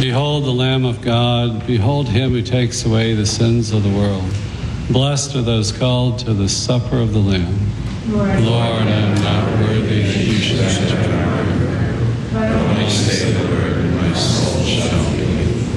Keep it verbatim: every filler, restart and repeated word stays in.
Behold the Lamb of God, behold him who takes away the sins of the world. Blessed are those called to the supper of the Lamb. Lord, Lord, I am not worthy that you should enter